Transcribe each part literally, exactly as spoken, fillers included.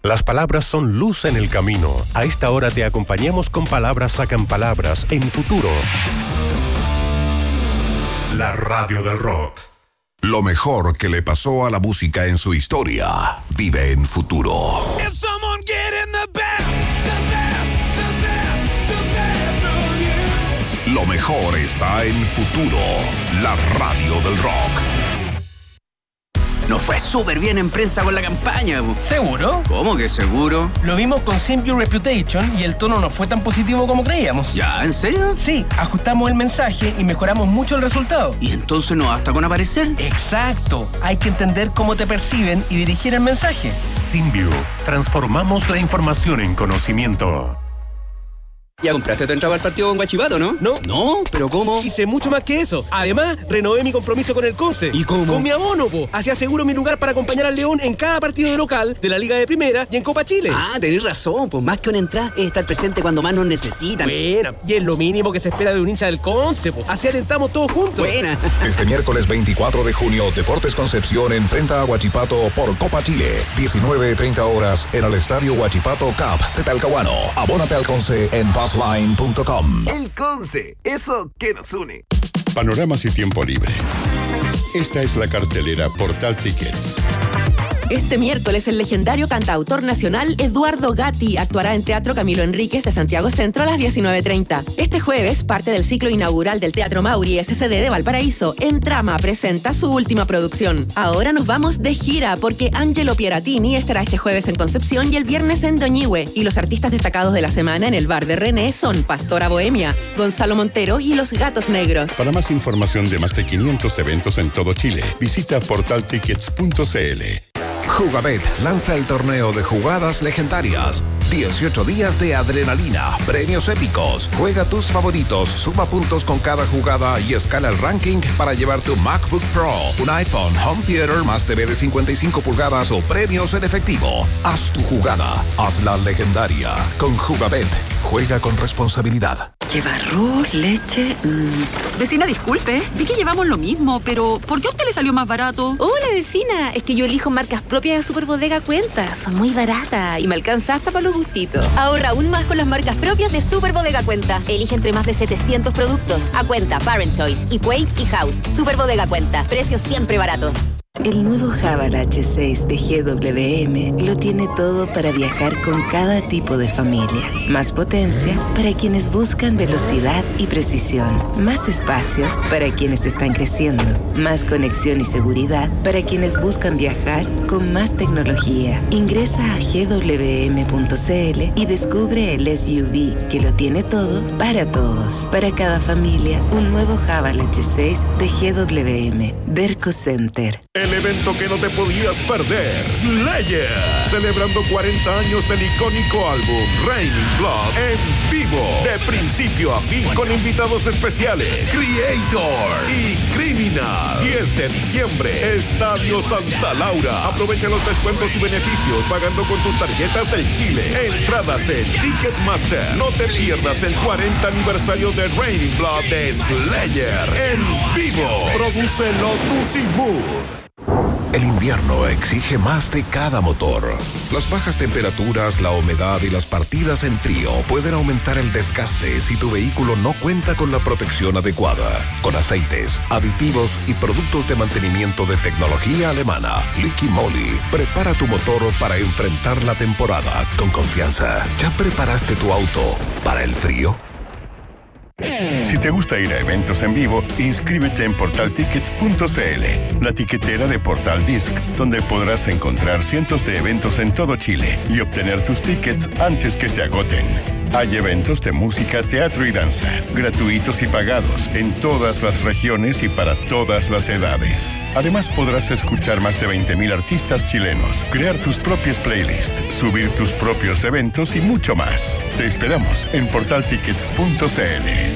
Las palabras son luz en el camino. A esta hora te acompañamos con Palabras Sacan Palabras en Futuro. La radio del rock. Lo mejor que le pasó a la música en su historia vive en Futuro. Lo mejor está en Futuro, la radio del rock. Nos fue súper bien en prensa con la campaña. ¿Seguro? ¿Cómo que seguro? Lo vimos con Simp Your Reputation y el tono no fue tan positivo como creíamos. ¿Ya? ¿En serio? Sí, ajustamos el mensaje y mejoramos mucho el resultado. ¿Y entonces no basta con aparecer? Exacto. Hay que entender cómo te perciben y dirigir el mensaje. Simview. Transformamos la información en conocimiento. ¿Ya compraste tu entrada al partido con Huachipato, no? No. ¿No? ¿Pero cómo? Hice mucho más que eso. Además, renové mi compromiso con el Conce. ¿Y cómo? Con mi abono, po. Así aseguro mi lugar para acompañar al León en cada partido de local de la Liga de Primera y en Copa Chile. Ah, tenés razón. Pues más que una entrada es estar presente cuando más nos necesitan. Buena. Y es lo mínimo que se espera de un hincha del Conce, po. Así alentamos todos juntos. Buena. Este miércoles veinticuatro de junio, Deportes Concepción enfrenta a Huachipato por Copa Chile. diecinueve treinta horas en el Estadio Huachipato Cup de Talcahuano. Abónate al Conce en buzzline punto com. El Conce, eso que nos une. Panoramas y tiempo libre. Esta es la cartelera Portal Tickets. Este miércoles, el legendario cantautor nacional Eduardo Gatti actuará en Teatro Camilo Enríquez de Santiago Centro a las diecinueve treinta. Este jueves, parte del ciclo inaugural del Teatro Mauri S C D de Valparaíso, En Trama presenta su última producción. Ahora nos vamos de gira porque Angelo Pieratini estará este jueves en Concepción y el viernes en Doñihue. Y los artistas destacados de la semana en el bar de René son Pastora Bohemia, Gonzalo Montero y Los Gatos Negros. Para más información de más de quinientos eventos en todo Chile, visita portal tickets punto c l. Jugabet lanza el torneo de jugadas legendarias. dieciocho días de adrenalina, premios épicos. Juega tus favoritos, suma puntos con cada jugada y escala el ranking para llevar tu MacBook Pro, un iPhone, home theater más T V de cincuenta y cinco pulgadas o premios en efectivo. Haz tu jugada, hazla legendaria. Con Jugabet, juega con responsabilidad. Lleva arroz, leche... Mmm. Vecina, disculpe, vi que llevamos lo mismo, pero ¿por qué a usted le salió más barato? Hola, vecina, es que yo elijo marcas propias de Superbodega Cuenta. Son muy baratas y me alcanza hasta para los gustitos. Ahorra aún más con las marcas propias de Superbodega Cuenta. Elige entre más de setecientos productos. A Cuenta, Parent Choice, Equate y House. Superbodega Cuenta. Precios siempre baratos. El nuevo Haval H seis de G W M lo tiene todo para viajar con cada tipo de familia. Más potencia para quienes buscan velocidad y precisión. Más espacio para quienes están creciendo. Más conexión y seguridad para quienes buscan viajar con más tecnología. Ingresa a g w m punto c l y descubre el S U V que lo tiene todo para todos. Para cada familia, un nuevo Haval H seis de G W M. Derco Center. El evento que no te podías perder, Slayer, celebrando cuarenta años del icónico álbum Raining Blood en vivo, de principio a fin, con invitados especiales, Creator y Criminal. diez de diciembre, Estadio Santa Laura. Aprovecha los descuentos y beneficios pagando con tus tarjetas del Chile. Entradas en Ticketmaster. No te pierdas el cuarenta aniversario de Raining Blood de Slayer en vivo. Produce Lotus y Mood. El invierno exige más de cada motor. Las bajas temperaturas, la humedad y las partidas en frío pueden aumentar el desgaste si tu vehículo no cuenta con la protección adecuada. Con aceites, aditivos y productos de mantenimiento de tecnología alemana, Liqui Moly prepara tu motor para enfrentar la temporada con confianza. ¿Ya preparaste tu auto para el frío? Si te gusta ir a eventos en vivo, inscríbete en portal tickets punto c l, la tiquetera de Portal Disc, donde podrás encontrar cientos de eventos en todo Chile y obtener tus tickets antes que se agoten. Hay eventos de música, teatro y danza, gratuitos y pagados, en todas las regiones y para todas las edades. Además, podrás escuchar más de veinte mil artistas chilenos, crear tus propias playlists, subir tus propios eventos y mucho más. Te esperamos en portal tickets punto c l.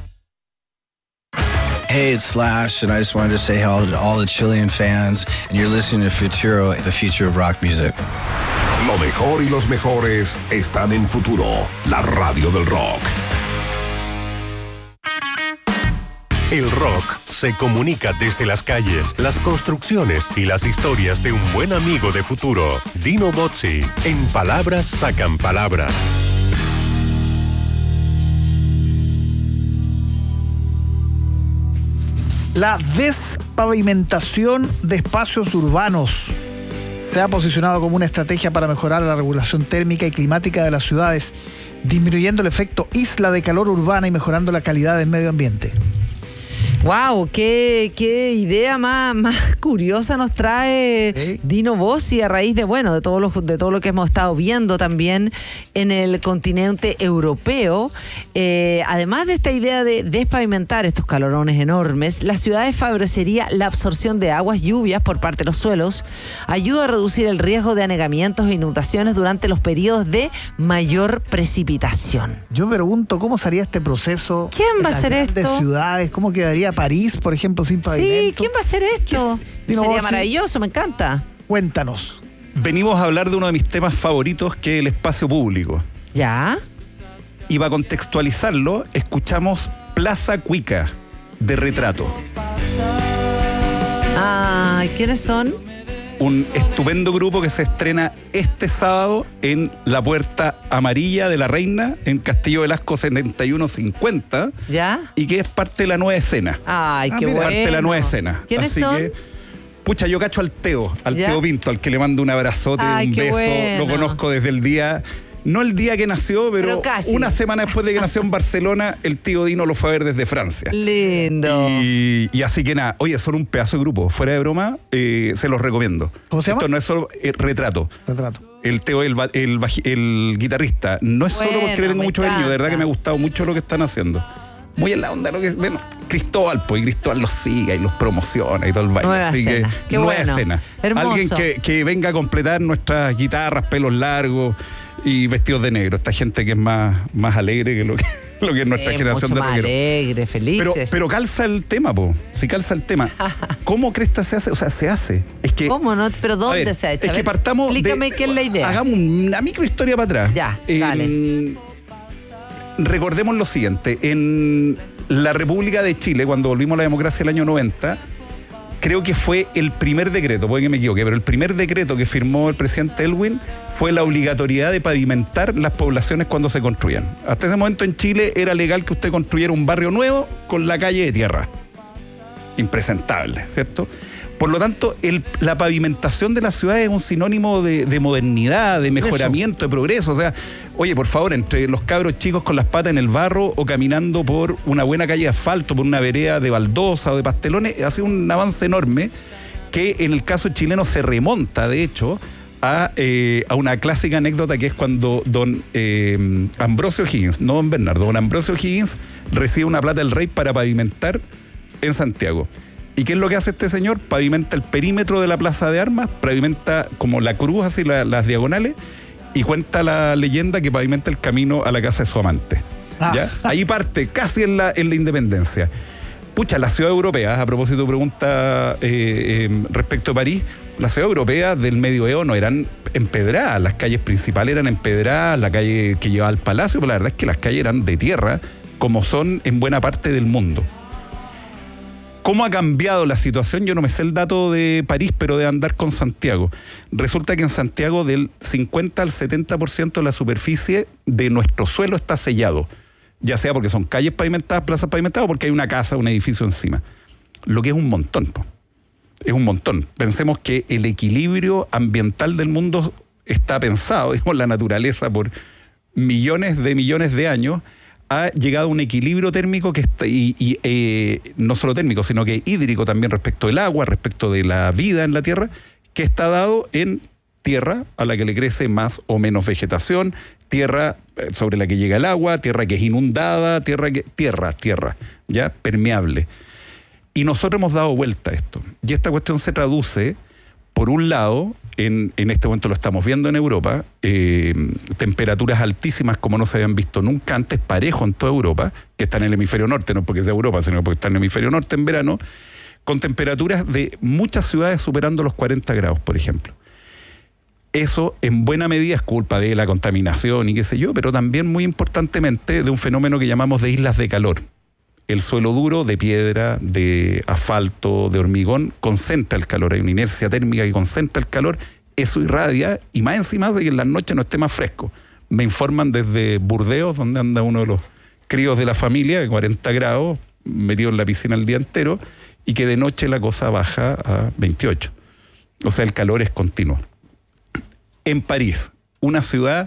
Hey, it's Slash, and I just wanted to say hello to all the Chilean fans, and you're listening to Futuro, the future of rock music. Lo mejor y los mejores están en Futuro, la radio del rock. El rock se se comunica desde las calles, las construcciones y las historias de un buen amigo de futuro. Dino Bozzi, en Palabras Sacan Palabras. La despavimentación de espacios urbanos se ha posicionado como una estrategia para mejorar la regulación térmica y climática de las ciudades, disminuyendo el efecto isla de calor urbana y mejorando la calidad del medio ambiente. Wow, qué, qué idea más, más curiosa nos trae ¿Sí? Dino Bozzi a raíz de bueno de todo lo de todo lo que hemos estado viendo también en el continente europeo. Eh, además de esta idea de despavimentar estos calorones enormes, las ciudades favorecería la absorción de aguas lluvias por parte de los suelos, ayuda a reducir el riesgo de anegamientos e inundaciones durante los periodos de mayor precipitación. Yo me pregunto cómo sería este proceso. ¿Quién va a hacer esto? De ciudades, ¿cómo quedaría París, por ejemplo, sin pavimento? Sí, ¿quién va a hacer esto? Dino Sería Bozzi, maravilloso, me encanta. Cuéntanos. Venimos a hablar de uno de mis temas favoritos, que es el espacio público. ¿Ya? Y para contextualizarlo, escuchamos Plaza Cuica, de Retrato. Ah, ¿quiénes son? Un estupendo grupo que se estrena este sábado en la Puerta Amarilla de la Reina, en Castillo Velasco setenta y uno cincuenta. ¿Ya? Y que es parte de la nueva escena. Ay, ah, qué bueno. Parte de la nueva escena. ¿Quiénes Así son? Que, pucha, yo cacho al Teo, al ¿Ya? Teo Pinto, al que le mando un abrazote, Ay, un qué beso. bueno. Lo conozco desde el día... No el día que nació, pero, pero una semana después de que nació en Barcelona, el tío Dino lo fue a ver desde Francia. Lindo. Y, y así que nada, oye, son un pedazo de grupo. Fuera de broma, eh, se los recomiendo. ¿Cómo se llama? Esto no es solo eh, Retrato. Retrato. El Teo, el, el, el, el guitarrista, no es Bueno, solo porque le tengo me mucho cariño, de verdad encanta. que me ha gustado mucho lo que están haciendo. Muy en la onda lo que es, bueno, Cristóbal, pues, y Cristóbal los siga y los promociona y todo el baile. Nueva Así escena. que, Qué nueva bueno. escena. Hermoso. Alguien que, que venga a completar nuestras guitarras, pelos largos y vestidos de negro. Esta gente que es más, más alegre que lo que, lo que es nuestra Sí, generación mucho de más rockeros. alegre, felices. Pero, pero calza el tema, po. Si calza el tema. ¿Cómo cresta se hace? O sea, se hace. Es que, ¿Cómo no? ¿Pero dónde ver, se ha hecho? Es A que ver, partamos de... explícame qué es la idea. Hagamos una microhistoria para atrás. Ya, Eh, dale. Recordemos lo siguiente. En la República de Chile, cuando volvimos a la democracia el año noventa, creo que fue el primer decreto, puede que me equivoque, pero el primer decreto que firmó el presidente Elwin fue la obligatoriedad de pavimentar las poblaciones cuando se construían. Hasta ese momento en Chile era legal que usted construyera un barrio nuevo con la calle de tierra. Impresentable, ¿cierto? Por lo tanto, el, la pavimentación de las ciudades es un sinónimo de, de modernidad, de mejoramiento, de progreso. O sea, oye, por favor, entre los cabros chicos con las patas en el barro o caminando por una buena calle de asfalto, por una vereda de baldosa o de pastelones, hace un avance enorme que en el caso chileno se remonta, de hecho, a, eh, a una clásica anécdota que es cuando don eh, Ambrosio Higgins, no don Bernardo, don Ambrosio Higgins recibe una plata del rey para pavimentar en Santiago. ¿Y qué es lo que hace este señor? Pavimenta el perímetro de la Plaza de Armas, pavimenta como la cruz, así la, las diagonales, y cuenta la leyenda que pavimenta el camino a la casa de su amante. Ah. ¿Ya? Ahí parte, casi en la, en la independencia. Pucha, las ciudades europeas, a propósito de pregunta eh, eh, respecto a París, las ciudades europeas del medioevo no eran empedradas, las calles principales eran empedradas, la calle que llevaba al palacio, pero la verdad es que las calles eran de tierra, como son en buena parte del mundo. ¿Cómo ha cambiado la situación? Yo no me sé el dato de París, pero de andar con Santiago. Resulta que en Santiago del cincuenta al setenta por ciento de la superficie de nuestro suelo está sellado. Ya sea porque son calles pavimentadas, plazas pavimentadas, o porque hay una casa, un edificio encima. Lo que es un montón, po. Es un montón. Pensemos que el equilibrio ambiental del mundo está pensado, digamos, la naturaleza por millones de millones de años, ha llegado a un equilibrio térmico que está, y, y eh, no solo térmico, sino que hídrico también respecto del agua, respecto de la vida en la tierra, que está dado en tierra a la que le crece más o menos vegetación, tierra sobre la que llega el agua, tierra que es inundada, tierra, que, tierra, tierra, ya permeable. Y nosotros hemos dado vuelta a esto. Y esta cuestión se traduce, por un lado, en, en este momento lo estamos viendo en Europa, eh, temperaturas altísimas como no se habían visto nunca antes, parejo en toda Europa, que está en el hemisferio norte, no porque sea Europa, sino porque está en el hemisferio norte en verano, con temperaturas de muchas ciudades superando los cuarenta grados, por ejemplo. Eso en buena medida es culpa de la contaminación y qué sé yo, pero también muy importantemente de un fenómeno que llamamos de islas de calor. El suelo duro de piedra, de asfalto, de hormigón, concentra el calor. Hay una inercia térmica que concentra el calor, eso irradia, y más encima de que en las noches no esté más fresco. Me informan desde Burdeos, donde anda uno de los críos de la familia, de cuarenta grados, metido en la piscina el día entero, y que de noche la cosa baja a veintiocho. O sea, el calor es continuo. En París, una ciudad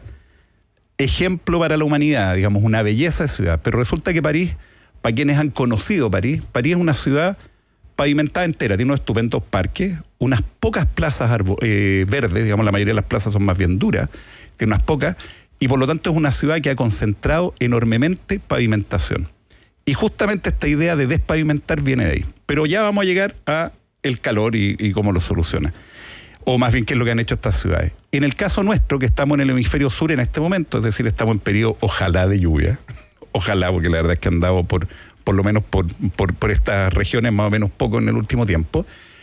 ejemplo para la humanidad, digamos, una belleza de ciudad, pero resulta que París, para quienes han conocido París, París es una ciudad pavimentada entera, tiene unos estupendos parques, unas pocas plazas arbo- eh, verdes, digamos, la mayoría de las plazas son más bien duras, tiene unas pocas, y por lo tanto es una ciudad que ha concentrado enormemente pavimentación. Y justamente esta idea de despavimentar viene de ahí. Pero ya vamos a llegar a el calor y, y cómo lo soluciona. O más bien qué es lo que han hecho estas ciudades. En el caso nuestro, que estamos en el hemisferio sur en este momento, es decir, estamos en periodo ojalá de lluvia, ojalá, porque la verdad es que han andado por, por lo menos por, por, por estas regiones más o menos poco en el último tiempo,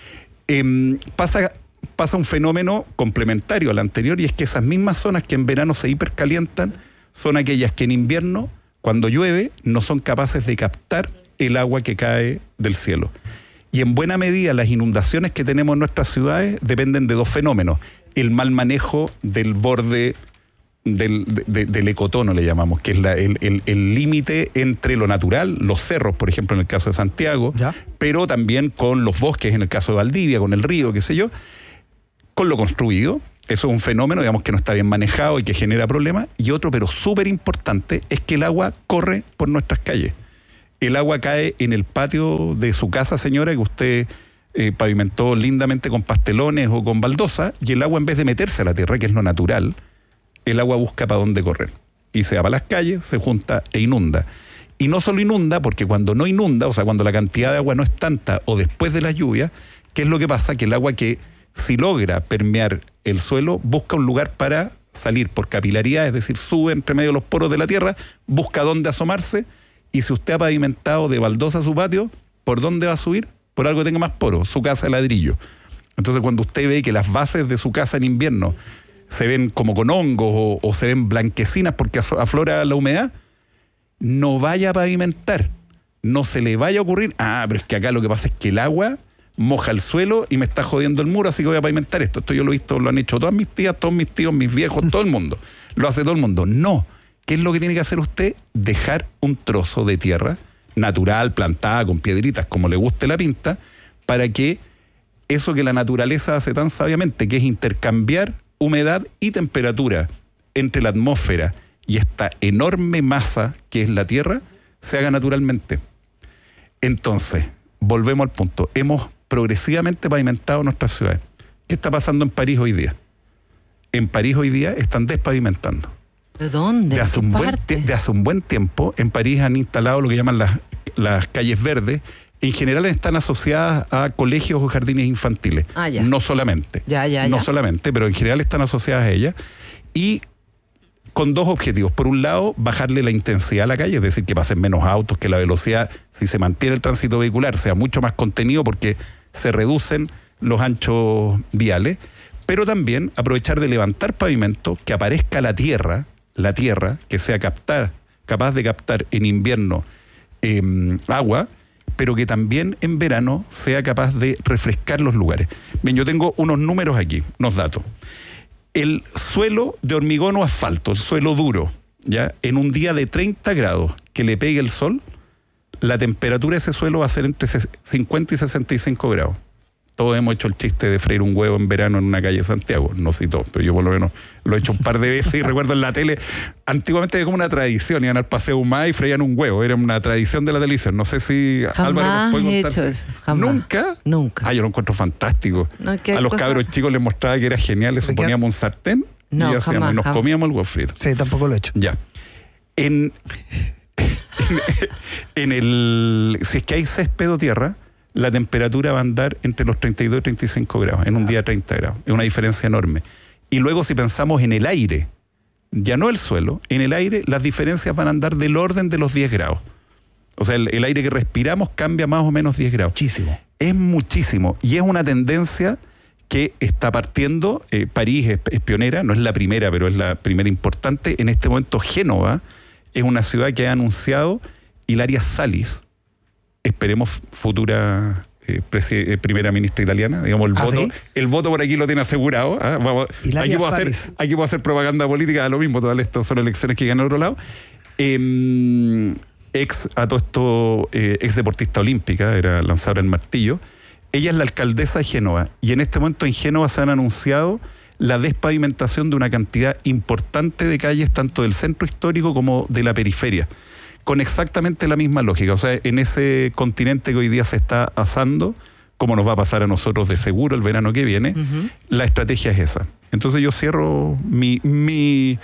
eh, pasa, pasa un fenómeno complementario al anterior, y es que esas mismas zonas que en verano se hipercalientan son aquellas que en invierno, cuando llueve, no son capaces de captar el agua que cae del cielo. Y en buena medida las inundaciones que tenemos en nuestras ciudades dependen de dos fenómenos. El mal manejo del borde del, de, del ecotono, le llamamos, que es la, el límite entre lo natural, los cerros, por ejemplo, en el caso de Santiago, ¿ya? Pero también con los bosques, en el caso de Valdivia, con el río, qué sé yo, con lo construido. Eso es un fenómeno, digamos, que no está bien manejado y que genera problemas. Y otro, pero súper importante, es que el agua corre por nuestras calles. El agua cae en el patio de su casa, señora, que usted eh, pavimentó lindamente con pastelones o con baldosa, y el agua, en vez de meterse a la tierra, que es lo natural, el agua busca para dónde correr. Y se va para las calles, se junta e inunda. Y no solo inunda, porque cuando no inunda, o sea, cuando la cantidad de agua no es tanta, o después de las lluvias, ¿qué es lo que pasa? Que el agua que si logra permear el suelo, busca un lugar para salir por capilaridad, es decir, sube entre medio de los poros de la tierra, busca dónde asomarse, y si usted ha pavimentado de baldosa su patio, ¿por dónde va a subir? Por algo que tenga más poros, su casa de ladrillo. Entonces, cuando usted ve que las bases de su casa en invierno se ven como con hongos o, o se ven blanquecinas porque aflora la humedad, no vaya a pavimentar, no se le vaya a ocurrir, ah, pero es que acá lo que pasa es que el agua moja el suelo y me está jodiendo el muro, así que voy a pavimentar esto. Esto yo lo he visto, lo han hecho todas mis tías, todos mis tíos, mis viejos, todo el mundo. Lo hace todo el mundo. No. ¿Qué es lo que tiene que hacer usted? Dejar un trozo de tierra natural, plantada, con piedritas, como le guste la pinta, para que eso que la naturaleza hace tan sabiamente, que es intercambiar humedad y temperatura entre la atmósfera y esta enorme masa que es la tierra, se haga naturalmente. Entonces, volvemos al punto. Hemos progresivamente pavimentado nuestras ciudades. ¿Qué está pasando en París hoy día? En París hoy día están despavimentando. ¿De dónde? De hace, un buen, de hace un buen tiempo, en París han instalado lo que llaman las, las calles verdes. En general están asociadas a colegios o jardines infantiles. Ah, ya. No solamente. Ya, ya, no ya. solamente, pero en general están asociadas a ellas. Y con dos objetivos. Por un lado, bajarle la intensidad a la calle, es decir, que pasen menos autos, que la velocidad, si se mantiene el tránsito vehicular, sea mucho más contenido porque se reducen los anchos viales. Pero también aprovechar de levantar pavimento, que aparezca la tierra, la tierra, que sea captar, capaz de captar en invierno eh, agua, pero que también en verano sea capaz de refrescar los lugares. Bien, yo tengo unos números aquí, unos datos. El suelo de hormigón o asfalto, el suelo duro, ya en un día de treinta grados que le pegue el sol, la temperatura de ese suelo va a ser entre cincuenta y sesenta y cinco grados. Todos hemos hecho el chiste de freír un huevo en verano en una calle de Santiago. No sé todos, pero yo por lo menos lo he hecho un par de veces y recuerdo en la tele, antiguamente había como una tradición, iban al Paseo Humada y freían un huevo. Era una tradición de la televisión. No sé si Jamás Álvaro nos puede he contar. hecho eso, jamás. ¿Nunca? Nunca. Ah, yo lo encuentro fantástico. No, a los cosa... cabros chicos les mostraba que era genial, les poníamos un sartén no, y, hacíamos, jamás, y nos jamás. comíamos el huevo frito. Sí, tampoco lo he hecho. Ya. En, en el... Si es que hay césped o tierra, la temperatura va a andar entre los treinta y dos y treinta y cinco grados, en un día treinta grados. Es una diferencia enorme. Y luego si pensamos en el aire, ya no el suelo, en el aire las diferencias van a andar del orden de los diez grados. O sea, el, el aire que respiramos cambia más o menos diez grados. Muchísimo. Es muchísimo. Y es una tendencia que está partiendo. Eh, París es, es pionera, no es la primera, pero es la primera importante. En este momento Génova es una ciudad que ha anunciado Hilaria Salis, esperemos, futura eh, presi- eh, primera ministra italiana. Digamos, el ¿Ah, voto sí? el voto por aquí lo tiene asegurado. ¿ah? Vamos, aquí, puedo hacer, aquí puedo hacer propaganda política, lo mismo, todas estas son elecciones que ganan a otro lado. Eh, ex, a todo esto, eh, ex deportista olímpica, era lanzadora en martillo. Ella es la alcaldesa de Génova y en este momento en Génova se han anunciado la despavimentación de una cantidad importante de calles, tanto del centro histórico como de la periferia, con exactamente la misma lógica. O sea, en ese continente que hoy día se está asando, como nos va a pasar a nosotros de seguro el verano que viene, uh-huh. la estrategia es esa. Entonces yo cierro mi, mi,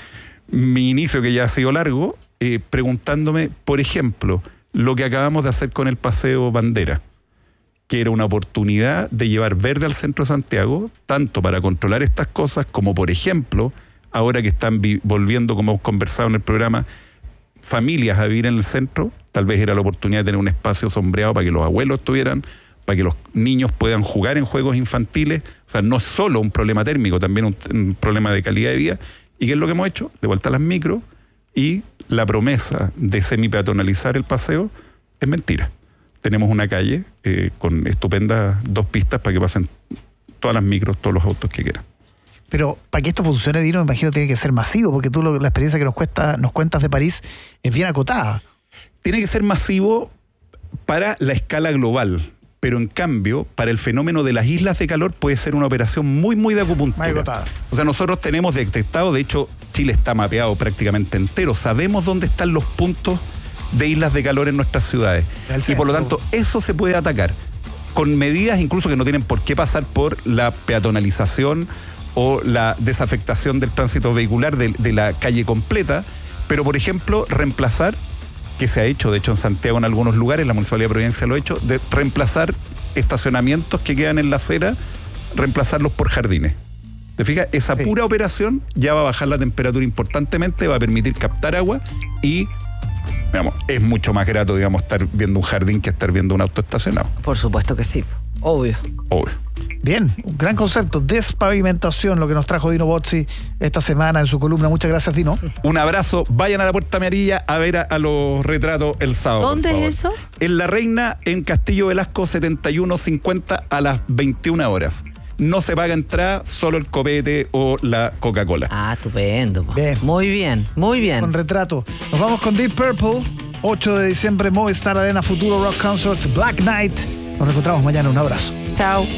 mi inicio, que ya ha sido largo, eh, preguntándome, por ejemplo, lo que acabamos de hacer con el Paseo Bandera, que era una oportunidad de llevar verde al centro de Santiago, tanto para controlar estas cosas, como por ejemplo, ahora que están vi- volviendo, como hemos conversado en el programa, familias a vivir en el centro, tal vez era la oportunidad de tener un espacio sombreado para que los abuelos estuvieran, para que los niños puedan jugar en juegos infantiles. O sea, no es solo un problema térmico, también un, un problema de calidad de vida. ¿Y qué es lo que hemos hecho? De vuelta a las micros, y la promesa de semipeatonalizar el paseo es mentira. Tenemos una calle eh, con estupendas dos pistas para que pasen todas las micros, todos los autos que quieran. Pero para que esto funcione, Dino, me imagino tiene que ser masivo, porque tú lo, la experiencia que nos, cuesta, nos cuentas de París es bien acotada. Tiene que ser masivo para la escala global, pero en cambio, para el fenómeno de las islas de calor puede ser una operación muy, muy de acupuntura. Muy acotada. O sea, nosotros tenemos detectado, de hecho, Chile está mapeado prácticamente entero, sabemos dónde están los puntos de islas de calor en nuestras ciudades. Y por lo tanto, eso se puede atacar con medidas incluso que no tienen por qué pasar por la peatonalización o la desafectación del tránsito vehicular de, de la calle completa, pero por ejemplo, reemplazar, que se ha hecho de hecho en Santiago en algunos lugares, la Municipalidad de Providencia lo ha hecho, de reemplazar estacionamientos que quedan en la acera, reemplazarlos por jardines. ¿Te fijas? Esa sí. pura operación ya va a bajar la temperatura importantemente, va a permitir captar agua y, digamos, es mucho más grato, digamos, estar viendo un jardín que estar viendo un auto estacionado. Por supuesto que sí, obvio. Obvio. Bien, un gran concepto, despavimentación, lo que nos trajo Dino Bozzi esta semana en su columna. Muchas gracias, Dino. Un abrazo, vayan a la Puerta Amarilla a ver a, a los retratos el sábado. ¿Dónde es eso? En La Reina, en Castillo Velasco setenta y uno cincuenta a las veintiuna horas. No se paga entrada, solo el copete o la Coca-Cola. Ah, estupendo. Bien. Muy bien, muy bien. Con retrato. Nos vamos con Deep Purple, ocho de diciembre, Movistar Arena Futuro Rock Concert, Black Knight. Nos reencontramos mañana. Un abrazo. Chao.